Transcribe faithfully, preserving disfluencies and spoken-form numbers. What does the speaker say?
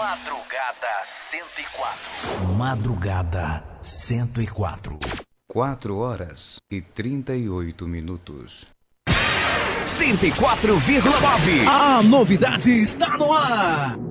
Madrugada cento e quatro. Madrugada cento e quatro. quatro horas e trinta e oito minutos. cento e quatro vírgula nove. A novidade está no ar.